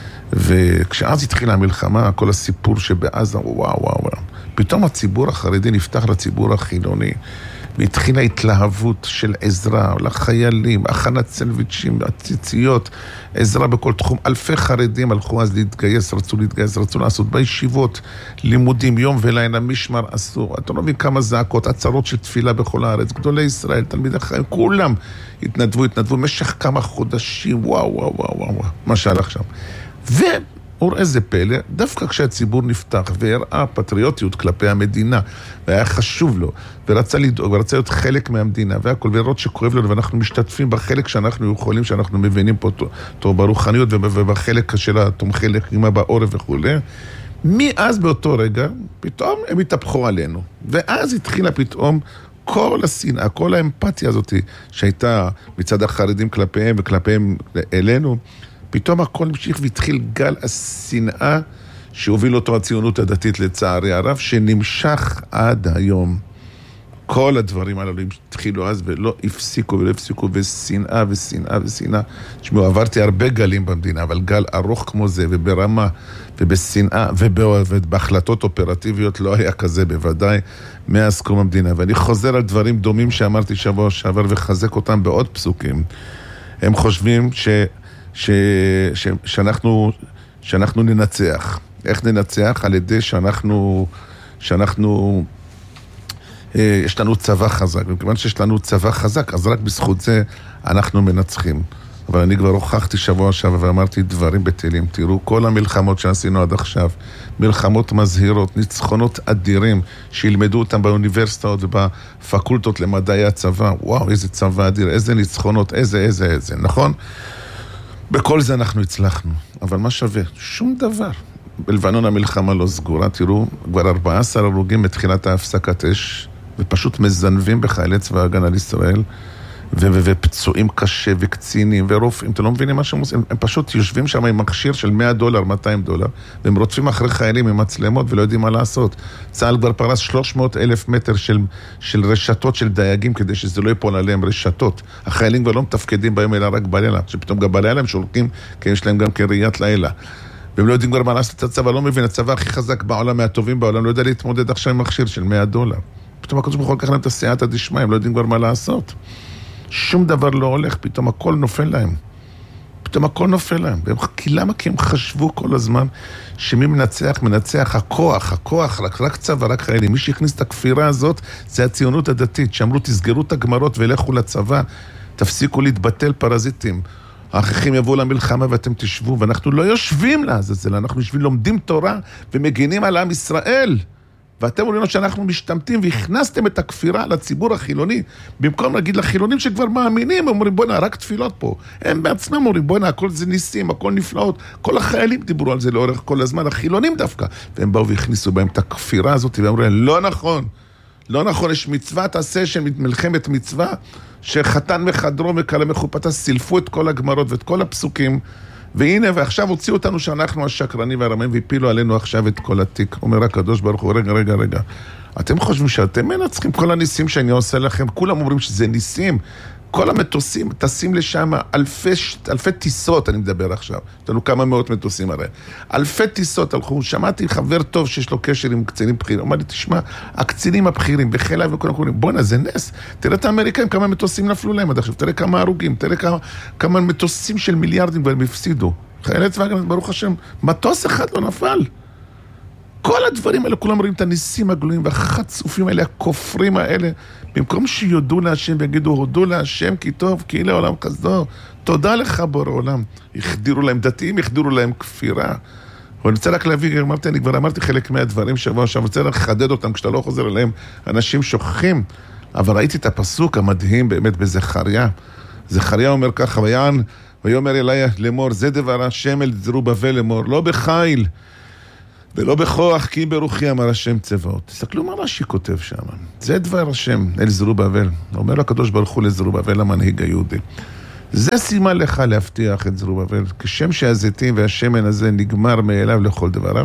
וכשאז התחילה המלחמה, כל הסיפור שבעזה, וואו, וואו, וואו. פתאום הציבור החרדי נפתח לציבור החילוני. והתחילה התלהבות של עזרה לחיילים, הכנת סנדוויצ'ים, הציציות, עזרה בכל תחום. אלפי חרדים הלכו אז להתגייס, רצו להתגייס, רצו לעשות בישיבות, לימודים, יום ולילה, משמר אסור. אתה לא מבין כמה זעקות, עצרות של תפילה בכל הארץ, גדולי ישראל, תלמידי חיים, כולם התנדבו, התנדבו במשך כמה חודשים, וואו, וואו, וואו, וואו, מה שהלך שם. ו... אור איזה פלא, דווקא כשהציבור נפתח והראה פטריוטיות כלפי המדינה, והיה חשוב לו, ורצה לדאוג, ורצה להיות חלק מהמדינה, והכל, ולראות שכואב לנו, ואנחנו משתתפים בחלק שאנחנו יכולים, שאנחנו מבינים פה טוב ברוחניות, ובחלק של התומכי לחימה בעורף וכו'. מאז באותו רגע, פתאום הם התהפכו עלינו. ואז התחילה פתאום כל השנאה, כל האמפתיה הזאת, שהייתה מצד החרדים כלפיהם וכלפיהם אלינו, פתאום הכל המשיך והתחיל גל השנאה שהוביל אותו הציונות הדתית לצערי הרב, שנמשך עד היום. כל הדברים האלה התחילו אז ולא הפסיקו ולא הפסיקו, ושנאה ושנאה ושנאה. תשמעו, עברתי הרבה גלים במדינה, אבל גל ארוך כמו זה, וברמה ובשנאה ובהחלטות אופרטיביות לא היה כזה בוודאי מאז קום המדינה. ואני חוזר על דברים דומים שאמרתי שבוע שעבר וחזק אותם בעוד פסוקים. הם חושבים ש... ש... ש... שאנחנו, שאנחנו ננצח. איך ננצח? על ידי שאנחנו, שאנחנו, אה, יש לנו צבא חזק. וכיוון שיש לנו צבא חזק, אז רק בזכות זה אנחנו מנצחים. אבל אני כבר הוכחתי שבוע שעבר ואמרתי דברים בטלים. תראו, כל המלחמות שעשינו עד עכשיו, מלחמות מזהירות, ניצחונות אדירים, שילמדו אותם באוניברסיטאות ובפקולטות למדעי הצבא. וואו, איזה צבא אדיר, איזה ניצחונות, איזה, איזה, איזה, נכון? בכל זה אנחנו הצלחנו, אבל מה שווה? שום דבר. בלבנון המלחמה לא סגורה, תראו, כבר ארבעה עשר הרוגים מתחילת ההפסקת אש, ופשוט מזנבים בחיילי צבא הגנה לישראל, ופצועים קשה וקצינים ורופאים, אתם לא מבינים מה שהם עושים, הם פשוט יושבים שם עם מכשיר של מאה דולר, מאתיים דולר, והם רודפים אחרי חיילים עם מצלמות ולא יודעים מה לעשות. צה"ל כבר פרס שלוש מאות אלף מטר של, של רשתות של דייגים כדי שזה לא ייפול עליהם רשתות. החיילים כבר לא מתפקדים בהם אלא רק בלילה, שפתאום גם בלילה הם שולחים, כי יש להם גם כראיית לילה. והם לא יודעים כבר מה לעשות את הצבא, לא מבין, הצבא הכי חזק בעולם, מהטובים בעולם, לא יודע להתמודד עכשיו עם מכשיר של מאה דולר. פתאום הקדוש ברוך הוא לקח להם את הסייעתא דשמיא, הם לא יודעים כבר מה לעשות. שום דבר לא הולך, פתאום הכל נופל להם. פתאום הכל נופל להם. כי למה? כי הם חשבו כל הזמן שמי מנצח, מנצח הכוח, הכוח, רק, רק צבא, רק חיילים. מי שהכניס את הכפירה הזאת, זה הציונות הדתית, שאמרו תסגרו את הגמרות ולכו לצבא, תפסיקו להתבטל פרזיטים. האחים יבואו למלחמה ואתם תשבו, ואנחנו לא יושבים לעזאזל, אנחנו יושבים, לומדים תורה ומגינים על עם ישראל. ואתם אומרים שאנחנו משתמטים והכנסתם את הכפירה לציבור החילוני, במקום להגיד לחילונים שכבר מאמינים, הם אומרים בוא'נה, רק תפילות פה. הם בעצמם אומרים בוא'נה, הכל זה ניסים, הכל נפלאות. כל החיילים דיברו על זה לאורך כל הזמן, החילונים דווקא. והם באו והכניסו בהם את הכפירה הזאת, והם אומרים, לא נכון, לא נכון, יש מצווה, תעשה של מלחמת מצווה, שחתן מחדרו מקלה מחופתה, סילפו את כל הגמרות ואת כל הפסוקים, והנה, ועכשיו הוציאו אותנו שאנחנו השקרנים והרמאים, והפילו עלינו עכשיו את כל התיק. אומר הקדוש ברוך הוא, רגע, רגע, רגע. אתם חושבים שאתם מנצחים כל הניסים שאני עושה לכם? כולם אומרים שזה ניסים. כל המטוסים, טסים לשם אלפי, אלפי טיסות, אני מדבר עכשיו. יש לנו כמה מאות מטוסים הרי. אלפי טיסות הלכו, שמעתי חבר טוב שיש לו קשר עם קצינים בכירים. אמר לי, תשמע, הקצינים הבכירים, בחיל האוויר וכולם קוראים, בוא'נה, זה נס. תראה את האמריקאים, כמה מטוסים נפלו להם עד עכשיו. תראה כמה הרוגים, תראה כמה, כמה מטוסים של מיליארדים והם הפסידו. חיילי צבא הגנה, ברוך השם, מטוס אחד לא נפל. כל הדברים האלה, כולם רואים את הניסים הגלויים והחצופים האלה, הכופרים האלה, במקום שיודו להשם ויגידו, הודו להשם כי טוב, כי אלה עולם חסדו, תודה לך בורא עולם. החדירו להם דתיים, החדירו להם כפירה. ואני רוצה רק להביא, אמרתי, אני כבר אמרתי חלק מהדברים שבוע עכשיו, אני רוצה רק לחדד אותם, כשאתה לא חוזר אליהם, אנשים שוכחים. אבל ראיתי את הפסוק המדהים באמת בזכריה. זכריה אומר ככה, ויען, ויאמר אליי לאמור, זה דבר השם אל זרובבל לאמור, לא בחיל, ולא בכוח, כי ברוחי אמר השם צבאות. תסתכלו מה רש"י כותב שם. זה דבר השם אל זרובבל. אומר לו הקדוש ברוך הוא לזרובבל, המנהיג היהודי. זה סימן לך להבטיח את זרובבל. כשם שהזיתים והשמן הזה נגמר מאליו לכל דבריו,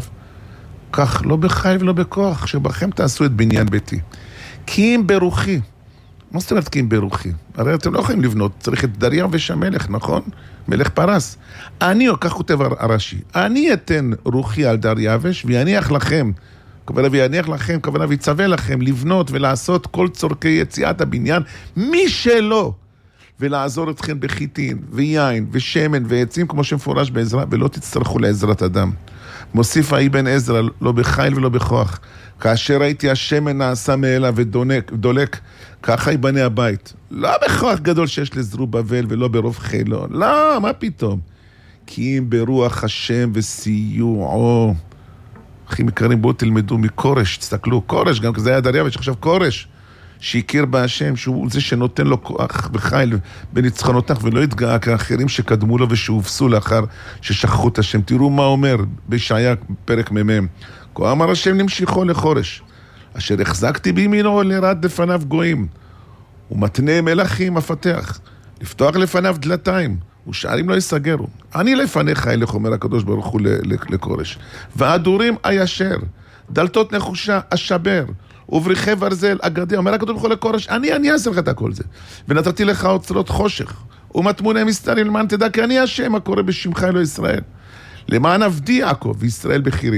כך לא בחיל ולא בכוח, שבכם תעשו את בניין ביתי. כי אם ברוחי. מה זאת אומרת כי אם ברוחי? הרי אתם לא יכולים לבנות, צריך את דריה ושמלך, נכון? מלך פרס. אני, כך כותב הרש"י, אני אתן רוחי על דריווש ויניח לכם, כוונה ויניח לכם, כוונה ויצווה לכם לבנות ולעשות כל צורכי יציאת הבניין, מי שלא, ולעזור אתכם בחיטין ויין ושמן ועצים כמו שמפורש בעזרה, ולא תצטרכו לעזרת אדם. מוסיף האבן עזרא, לא בחיל ולא בכוח. כאשר ראיתי השמן נעשה מאליו ודולק, ככה ייבנה הבית. לא בכוח גדול שיש לזרובבל ולא ברוב חילו. לא, מה פתאום? כי אם ברוח השם וסיועו. אחים יקרים, בואו תלמדו מקורש, תסתכלו, קורש, גם כזה היה דריווש, עכשיו קורש, שהכיר בהשם, שהוא זה שנותן לו כוח וחיל בניצחונותיו, ולא התגאה כאחרים שקדמו לו ושהופסו לאחר ששכחו את השם. תראו מה אומר בישעיה פרק ממם. כה אמר השם נמשיכו לחורש, אשר החזקתי בימינו לרד לפניו גויים, ומתנה מלכים מפתח, לפתוח לפניו דלתיים, ושערים לא יסגרו. אני לפניך אלך, אומר הקדוש ברוך הוא לקורש, והדורים הישר, דלתות נחושה אשבר, ובריחי ברזל אגדי. אומר הקדוש ברוך הוא לקורש, אני, אני אעשה לך את הכל זה. ונתתי לך אוצרות חושך, ומטמוני מסתרים למען תדע, כי אני השם הקורא בשמך אלוהי ישראל. למען עבדי יעקב וישראל בחירי.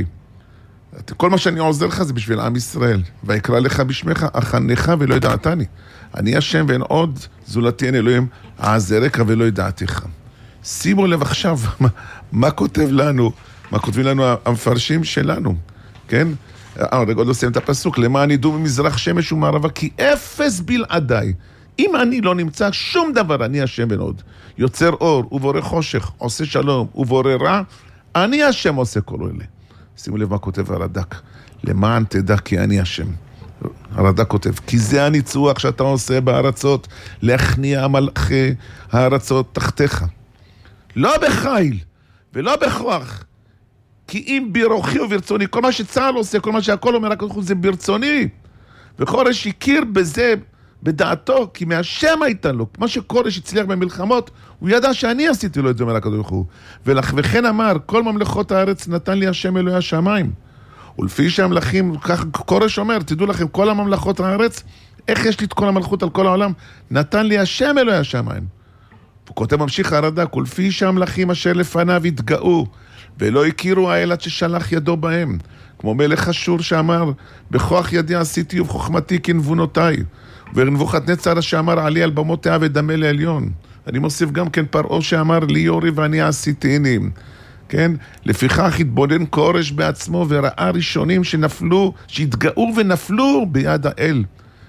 כל מה שאני עוזר לך זה בשביל עם ישראל. ויקרא לך בשמך, אחנך ולא ידעתני. אני השם ואין עוד זולתי אין אלוהים, אעזרך ולא ידעתך. שימו לב עכשיו, מה, מה כותב לנו, מה כותבים לנו המפרשים שלנו, כן? אה, רגע, עוד לא סיים את הפסוק, למען ידעו ממזרח שמש ומערבה, כי אפס בלעדיי. אם אני לא נמצא שום דבר, אני השם בן עוד. יוצר אור ובורא חושך, עושה שלום ובורא רע, אני השם עושה כל אלה. שימו לב מה כותב הרד"ק, למען תדע כי אני השם. הרד"ק כותב, כי זה הניצוח שאתה עושה בארצות, להכניע מלכי הארצות תחתיך. לא בחיל ולא בכוח, כי אם ברוחי וברצוני, כל מה שצהל עושה, כל מה שהכל אומר, זה ברצוני. וחורש הכיר בזה בדעתו, כי מהשם הייתה לו, מה שקורש הצליח במלחמות, הוא ידע שאני עשיתי לו את זה אומר הקדוש ברוך הוא. וכן אמר, כל ממלכות הארץ נתן לי השם אלוהי השמיים. ולפי שהמלכים, כך קורש אומר, תדעו לכם, כל הממלכות הארץ, איך יש לי את כל המלכות על כל העולם? נתן לי השם אלוהי השמיים. הוא כותב ממשיך הרד"ק, ולפי שהמלכים אשר לפניו התגאו, ולא הכירו האל עד ששלח ידו בהם. כמו מלך אשור שאמר, בכוח ידי עשיתי ובחוכמתי כנבונותיי. ונבוכדנצר שאמר, עלי על במותיה ודמה לעליון. אני מוסיף גם כן פרעה שאמר, לי יורי ואני עשיתיני. כן? לפיכך התבונן קורש בעצמו וראה ראשונים שנפלו, שהתגאו ונפלו ביד האל.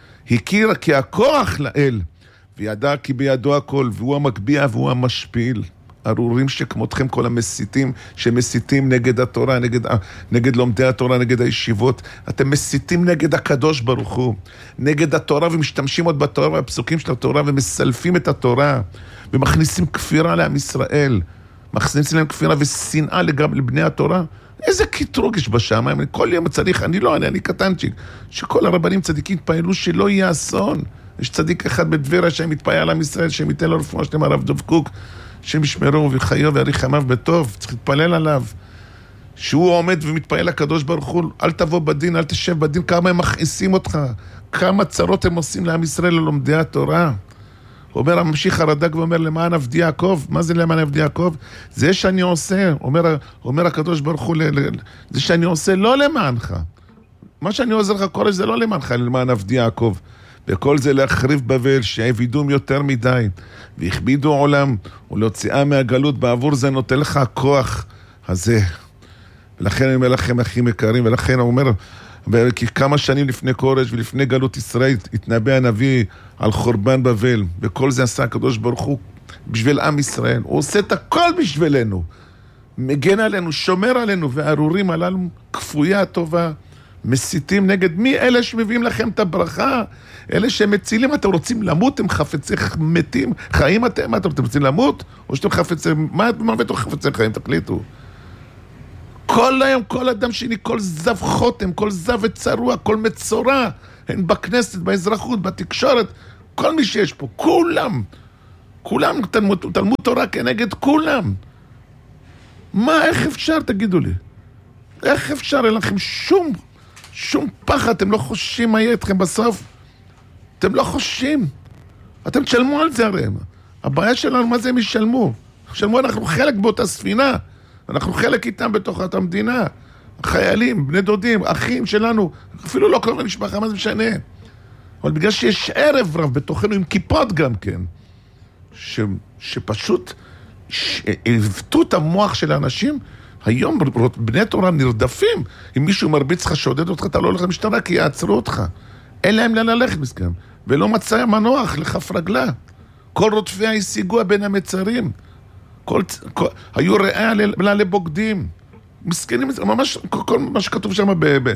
הכיר כי הכוח לאל, וידע כי בידו הכל, והוא המגביע והוא המשפיל. ארורים שכמותכם כל המסיתים, שמסיתים נגד התורה, נגד, נגד לומדי התורה, נגד הישיבות. אתם מסיתים נגד הקדוש ברוך הוא, נגד התורה, ומשתמשים עוד בתורה והפסוקים של התורה, ומסלפים את התורה, ומכניסים כפירה לעם ישראל. מכניסים להם כפירה ושנאה לגבי לבני התורה. איזה קיטרוג יש בשמיים? כל יום צריך, אני לא, אני, אני קטנצ'יק, שכל הרבנים צדיקים התפעלו שלא יהיה אסון. יש צדיק אחד בדברה שהם מתפעל על עם ישראל, שהם ייתן לו רפואה שלמה, הרב דב קוק, שהם ישמרו וחיו ויאריך ימיו בטוב, צריך להתפלל עליו. שהוא עומד ומתפעל לקדוש ברוך הוא, אל תבוא בדין, אל תשב בדין, כמה הם מכעיסים אותך, כמה צרות הם עושים לעם ישראל ללומדי התורה. הוא אומר, הממשיך הרד"ק ואומר, למען עבדי יעקב. מה זה למען עבדי יעקב? זה שאני עושה, אומר, אומר הקדוש ברוך הוא, זה שאני עושה לא למענך. מה שאני עוזר לך קורש זה לא למענך, למען עבדי יעקב. וכל זה להחריב בבל, שהעבידום יותר מדי, והכבידו עולם, ולהוציאה מהגלות, בעבור זה נותן לך הכוח הזה. ולכן אני אומר לכם, אחים יקרים, ולכן הוא אומר, כי כמה שנים לפני קורש ולפני גלות ישראל, התנבא הנביא על חורבן בבל, וכל זה עשה הקדוש ברוך הוא בשביל עם ישראל. הוא עושה את הכל בשבילנו, מגן עלינו, שומר עלינו, והארורים הללו כפויה הטובה, מסיתים נגד מי? אלה שמביאים לכם את הברכה, אלה שמצילים. אתם רוצים למות, הם חפצי מתים, חיים אתם, אתם רוצים למות? או שאתם חפצי, מה אתם חפצי חיים? תחליטו. כל היום, כל אדם שני, כל זב חותם, כל זב וצרוע, כל מצורע, הן בכנסת, באזרחות, בתקשורת, כל מי שיש פה, כולם, כולם, תלמוד, תלמוד תורה כנגד כולם. מה, איך אפשר, תגידו לי? איך אפשר? אין לכם שום, שום פחד, אתם לא חושבים מה יהיה אתכם בסוף? אתם לא חושבים. אתם תשלמו על זה הרי. הבעיה שלנו, מה זה הם ישלמו? ישלמו, אנחנו חלק באותה ספינה. אנחנו חלק איתם בתוך המדינה. חיילים, בני דודים, אחים שלנו, אפילו לא קוראים למשפחה, מה זה משנה? אבל בגלל שיש ערב רב בתוכנו עם כיפות גם כן, ש, שפשוט הבטו את המוח של האנשים. היום בני תורה נרדפים. אם מישהו מרביץ לך, שודד אותך, אתה לא הולך למשטרה, כי יעצרו אותך. אין להם לאן ללכת מסכם. ולא מצא מנוח לכף רגלה. כל רודפיה השיגוה בין המצרים. כל, כל, היו רעה לבוגדים. מסכנים, ממש, כל מה שכתוב שם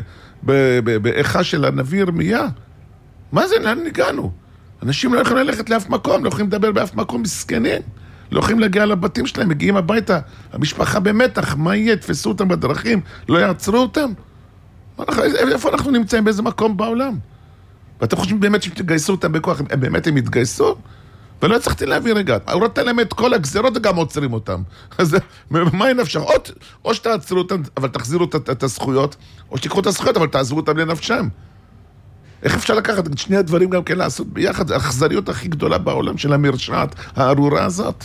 באיכה של הנביא ירמיה. מה זה? לאן ניגענו? אנשים לא יכולים ללכת לאף מקום, לא יכולים לדבר באף מקום, מסכנים. לא יכולים להגיע לבתים שלהם, מגיעים הביתה, המשפחה במתח, מה יהיה? תפסו אותם בדרכים, לא יעצרו אותם? איפה אנחנו נמצאים? באיזה מקום בעולם? ואתם חושבים באמת שתגייסו אותם בכוח, הם באמת הם יתגייסו? ולא הצלחתי להביא רגע, הוא רצה להם את כל הגזרות וגם עוצרים אותם. אז מה אין אפשר? או, או שתעצרו אותם, אבל תחזירו את, את הזכויות, או שתיקחו את הזכויות, אבל תעזבו אותם לנפשם. איך אפשר לקחת את שני הדברים גם כן לעשות ביחד? זה האכזריות הכי גדולה בעולם של המרשעת, הארורה הזאת.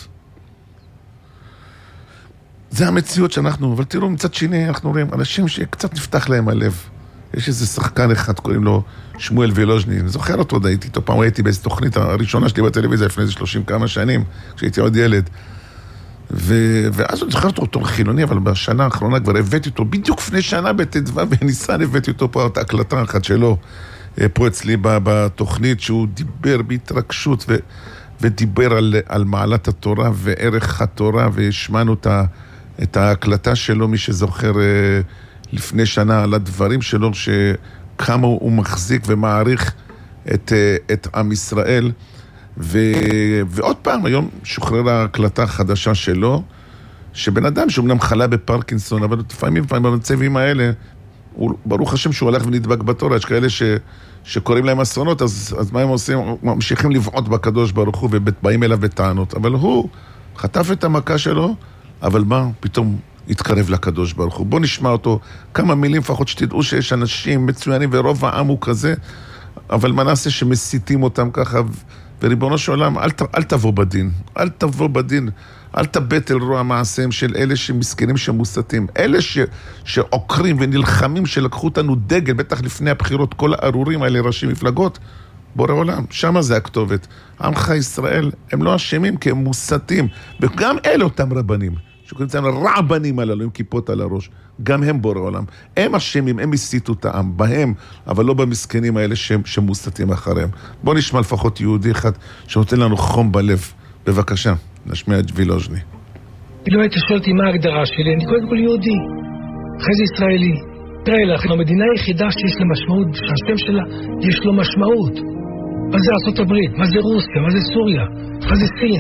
זה המציאות שאנחנו, אבל תראו מצד שני, אנחנו רואים אנשים שקצת נפתח להם הלב. יש איזה שחקן אחד, קוראים לו שמואל וילוז'ני, אני זוכר אותו, הייתי איתו פעם, הייתי באיזו תוכנית הראשונה שלי בטלוויזיה לפני איזה שלושים כמה שנים, כשהייתי עוד ילד. ו... ואז אני זוכר אותו, אותו חילוני, אבל בשנה האחרונה כבר הבאתי אותו, בדיוק לפני שנה בתדווה בניסן, הבאתי אותו פה, את ההקלטה אחת שלו, פה אצלי בתוכנית, שהוא דיבר בהתרגשות, ו... ודיבר על, על מעלת התורה וערך התורה, והשמענו את, ה... את ההקלטה שלו, מי שזוכר לפני שנה, על הדברים שלו, שכמה הוא מחזיק ומעריך את, את עם ישראל. ו... ועוד פעם, היום שוחרר ההקלטה החדשה שלו, שבן אדם שאומנם חלה בפרקינסון, אבל לפעמים, לפעמים במצבים האלה, הוא, ברוך השם שהוא הולך ונדבק בתורה, יש כאלה ש, שקוראים להם אסונות, אז, אז מה הם עושים? ממשיכים לבעוט בקדוש ברוך הוא ובאים אליו בטענות. אבל הוא חטף את המכה שלו, אבל מה? פתאום התקרב לקדוש ברוך הוא. בוא נשמע אותו כמה מילים, לפחות שתדעו שיש אנשים מצוינים ורוב העם הוא כזה, אבל מה נעשה שמסיתים אותם ככה, וריבונו של עולם, אל, אל תבוא בדין, אל תבוא בדין, אל תבט אל רוע מעשיהם של אלה שמסכנים שמוסתים, אלה ש, שעוקרים ונלחמים שלקחו אותנו דגל, בטח לפני הבחירות, כל הארורים האלה ראשי מפלגות, בורא עולם, שמה זה הכתובת. עמך ישראל, הם לא אשמים כי הם מוסתים, וגם אלה אותם רבנים, שקוראים להם רעבנים הללו עם כיפות על הראש, גם הם בורא עולם. הם אשמים, הם הסיתו את העם, בהם, אבל לא במסכנים האלה שמוסתים אחריהם. בוא נשמע לפחות יהודי אחד שנותן לנו חום בלב. בבקשה, נשמיע את וילוז'ני. אילו היית שואל אותי מה ההגדרה שלי, אני קודם כל יהודי, אחרי זה ישראלי. תראה לך, המדינה היחידה שיש לה משמעות, שהשם שלה יש לו משמעות. מה זה ארצות הברית? מה זה רוסיה? מה זה סוריה? מה זה סין?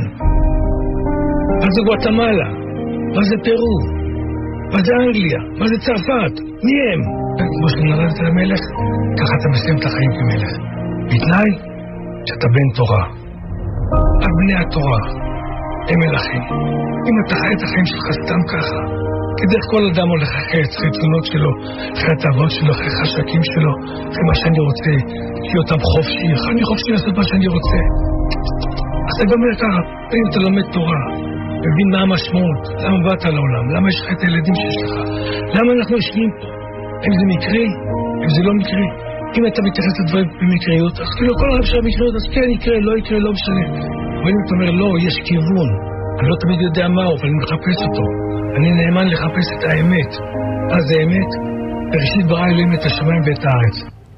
מה זה גואטמלה? מה זה פרו? מה זה אנגליה? מה זה צרפת? מי הם? כמו שנולדת למלך, ככה אתה מסיים את החיים כמלך. בתנאי שאתה בן תורה. רק בני התורה הם מלכים. אם אתה חי את החיים שלך סתם ככה, כדרך כל אדם הולך אחרי הצריצונות שלו, אחרי התאוות שלו, אחרי חשקים שלו, אחרי מה שאני רוצה, להיות עם חופשי, אני חופשי לעשות מה שאני רוצה. אז אתה גומר ככה, אם אתה לומד תורה, מבין מה המשמעות, למה באת לעולם, למה יש לך את הילדים שיש לך, למה אנחנו יושבים פה, אם זה מקרי, אם זה לא מקרי. אם אתה מתייחס לדברים במקריות, אז כאילו כל הרב של המקריות, אז כן יקרה, לא יקרה, לא משנה. אבל אם אתה אומר, לא, יש כיוון, אני לא תמיד יודע מהו, אבל אני מחפש אותו. אני נאמן לחפש את האמת. אז זה אמת, בראשית ברא אלוהים את השמיים ואת הארץ.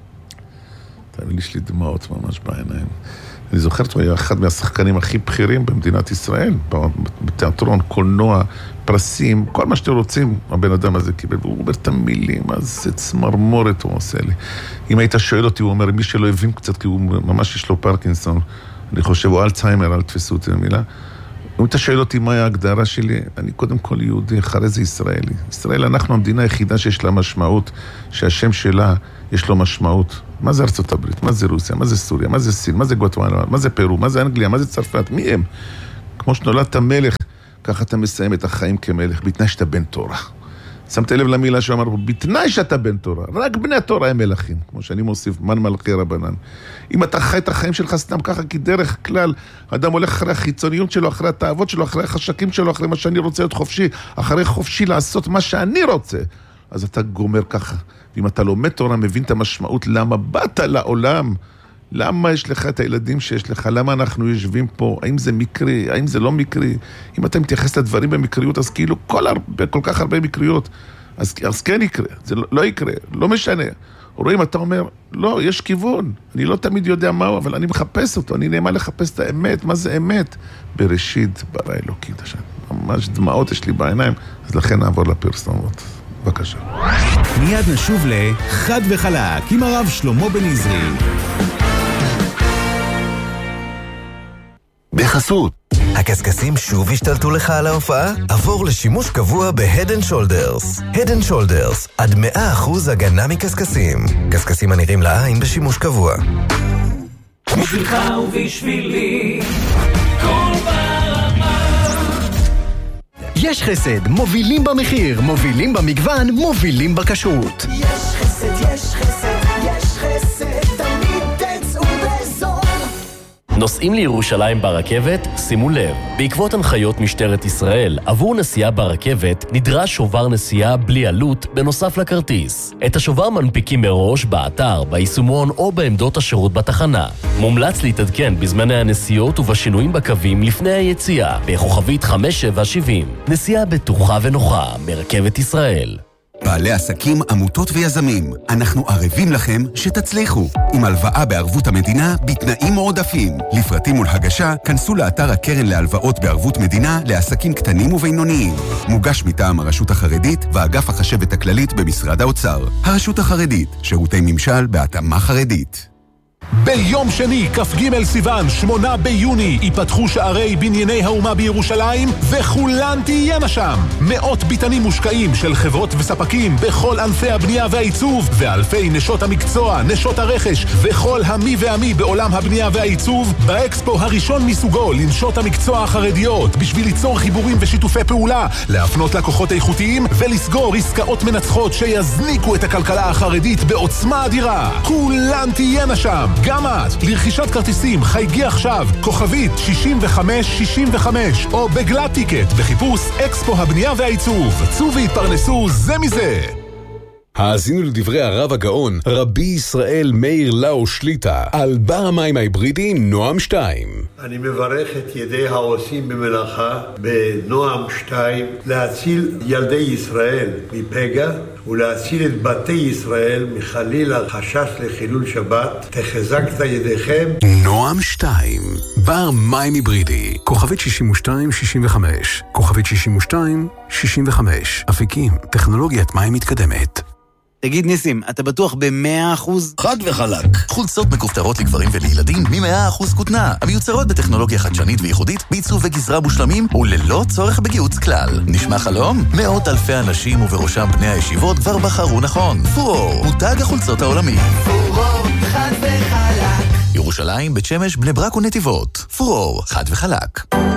תמיד יש לי דמעות ממש בעיניים. אני זוכר, הוא היה אחד מהשחקנים הכי בכירים במדינת ישראל, בתיאטרון, קולנוע, פרסים, כל מה שאתם רוצים, הבן אדם הזה קיבל, והוא אומר את המילים, אז זה צמרמורת הוא עושה לי. אם היית שואל אותי, הוא אומר, מי שלא הבין קצת, כי הוא ממש יש לו פרקינסון, אני חושב, הוא אלצהיימר, אל תפסו אותי במילה. אם אתה שואל אותי מה ההגדרה שלי, אני קודם כל יהודי, אחרי זה ישראלי. ישראל, אנחנו המדינה היחידה שיש לה משמעות, שהשם שלה יש לו משמעות. מה זה ארצות הברית? מה זה רוסיה? מה זה סוריה? מה זה סין? מה זה גואטמלה? מה זה פרו? מה זה אנגליה? מה זה צרפת? מי הם? כמו שנולדת מלך, ככה אתה מסיים את החיים כמלך, בתנאי שאתה בן תורה. שמת לב למילה שאמר, בתנאי שאתה בן תורה, רק בני התורה הם מלכים, כמו שאני מוסיף, מן מלכי רבנן. אם אתה חי את החיים שלך סתם ככה, כי דרך כלל, אדם הולך אחרי החיצוניות שלו, אחרי התאוות שלו, אחרי החשקים שלו, אחרי מה שאני רוצה להיות חופשי, אחרי חופשי לעשות מה שאני רוצה, אז אתה גומר ככה. ואם אתה לומד תורה, מבין את המשמעות, למה באת לעולם, למה יש לך את הילדים שיש לך, למה אנחנו יושבים פה, האם זה מקרי, האם זה לא מקרי, אם אתה מתייחס לדברים במקריות, אז כאילו כל, הרבה, כל כך הרבה מקריות, אז, אז כן יקרה, זה לא, לא יקרה, לא משנה. רואים, אתה אומר, לא, יש כיוון, אני לא תמיד יודע מהו, אבל אני מחפש אותו, אני נאמן לחפש את האמת, מה זה אמת? בראשית ברא אלוקים, ממש דמעות יש לי בעיניים, אז לכן נעבור לפרסומות. בבקשה. מיד נשוב לחד וחלק עם הרב שלמה בן עזרי. בחסות. הקסקסים שוב השתלטו לך על ההופעה? עבור לשימוש קבוע ב-Head and Shoulders. Head and Shoulders, עד מאה אחוז הגנה מקסקסים. קסקסים הנראים לעין בשימוש קבוע. בשבילך ובשבילי, כל ברמה. יש חסד, מובילים במחיר, מובילים במגוון, מובילים בכשרות. יש חסד, יש חסד, יש חסד, תמיד תצאו בזול. נוסעים לירושלים ברכבת? שימו לב, בעקבות הנחיות משטרת ישראל, עבור נסיעה ברכבת נדרש שובר נסיעה בלי עלות בנוסף לכרטיס. את השובר מנפיקים מראש באתר, ביישומון או בעמדות השירות בתחנה. מומלץ להתעדכן בזמני הנסיעות ובשינויים בקווים לפני היציאה, בכוכבית חמש שבע שבעים. נסיעה בטוחה ונוחה מרכבת ישראל. בעלי עסקים, עמותות ויזמים, אנחנו ערבים לכם שתצליחו. עם הלוואה בערבות המדינה בתנאים מועדפים. לפרטים ולהגשה, כנסו לאתר הקרן להלוואות בערבות מדינה לעסקים קטנים ובינוניים. מוגש מטעם הרשות החרדית ואגף החשבת הכללית במשרד האוצר. הרשות החרדית, שירותי ממשל בהתאמה חרדית. ביום שני, כ"ג סיוון, שמונה ביוני, ייפתחו שערי בנייני האומה בירושלים, וכולן תהיינה שם. מאות ביטנים מושקעים של חברות וספקים בכל ענפי הבנייה והעיצוב, ואלפי נשות המקצוע, נשות הרכש, וכל המי והמי בעולם הבנייה והעיצוב, באקספו הראשון מסוגו לנשות המקצוע החרדיות, בשביל ליצור חיבורים ושיתופי פעולה, להפנות לקוחות איכותיים, ולסגור עסקאות מנצחות שיזניקו את הכלכלה החרדית בעוצמה אדירה. כולן תהיינה שם. גם את, לרכישת כרטיסים, חייגי עכשיו, כוכבית שישים וחמש שישים וחמש, או בגלת טיקט, בחיפוש אקספו הבנייה והעיצוב. צאו והתפרנסו זה מזה. האזינו לדברי הרב הגאון, רבי ישראל מאיר לאו שליטה, על בר המים ההיברידי נועם שתיים. אני מברך את ידי העושים במלאכה בנועם שתיים להציל ילדי ישראל מפגע ולהציל את בתי ישראל מחליל החשש לחילול שבת. תחזקת ידיכם. נועם שתיים, בר מים היברידי, כוכבית שישים ושתיים שישים וחמש, כוכבית שישים ושתיים שישים וחמש, אפיקים, טכנולוגיית מים מתקדמת. תגיד ניסים, אתה בטוח ב-מאה אחוז? חד וחלק. חולצות מכופתרות לגברים ולילדים מ-מאה אחוז כותנה, המיוצרות בטכנולוגיה חדשנית וייחודית, בעיצוב וגזרה מושלמים וללא צורך בגיוץ כלל. נשמע חלום? מאות אלפי אנשים ובראשם בני הישיבות כבר בחרו נכון. פורור, מותג החולצות העולמי. פורור, חד וחלק. ירושלים, בית שמש, בני ברק ונתיבות. פורור, חד וחלק.